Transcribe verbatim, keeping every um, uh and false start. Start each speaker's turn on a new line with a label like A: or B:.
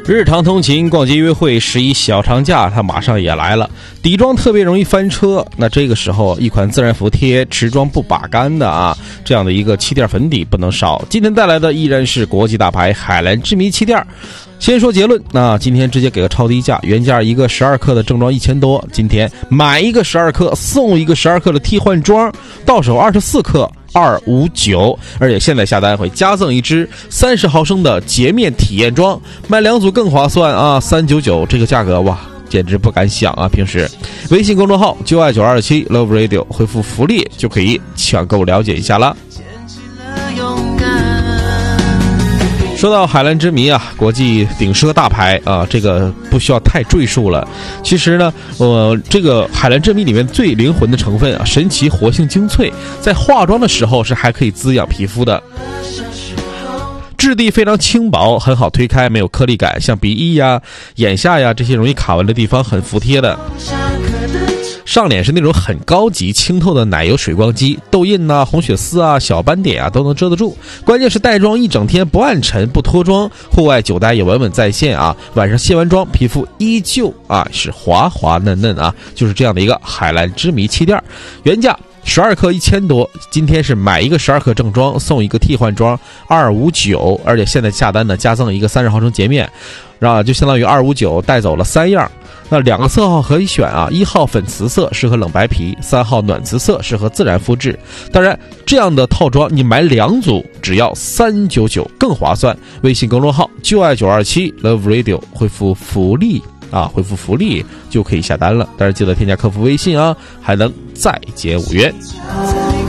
A: 日常通勤、逛街、约会，十一小长假它马上也来了。底妆特别容易翻车，那这个时候一款自然服帖、持妆不把干的啊，这样的一个气垫粉底不能少。今天带来的依然是国际大牌海蓝之谜气垫。先说结论，那今天直接给个超低价，原价一个十二克的正装一千多，今天买一个十二克送一个十二克的替换装，到手二十四克。二五九，而且现在下单会加赠一支三十毫升的洁面体验装，买两组更划算啊！三九九这个价格哇，简直不敢想啊！平时微信公众号就爱九二七 Love Radio 回复福利就可以抢购了解一下啦。说到海蓝之谜啊，国际顶奢大牌啊，这个不需要太赘述了。其实呢，呃，这个海蓝之谜里面最灵魂的成分啊，神奇活性精粹，在化妆的时候是还可以滋养皮肤的。质地非常轻薄，很好推开，没有颗粒感，像鼻翼呀、眼下呀这些容易卡纹的地方很服帖的。上脸是那种很高级清透的奶油水光肌，痘印啊、红血丝啊、小斑点啊都能遮得住。关键是带妆一整天不暗沉不脱妆，户外久待也稳稳在线啊。晚上卸完妆，皮肤依旧啊是滑滑嫩嫩啊，就是这样的一个海蓝之谜气垫，原价十二克一千多，今天是买一个十二克正装送一个替换装二五九，而且现在下单呢加赠一个三十毫升洁面，然后就相当于二五九带走了三样。那两个色号可以选啊，一号粉瓷色适合冷白皮，三号暖瓷色适合自然肤质。当然，这样的套装你买两组只要三九九，更划算。微信公众号就爱九二七 Love Radio 回复福利啊，回复福利就可以下单了。但是记得添加客服微信啊，还能再减五元。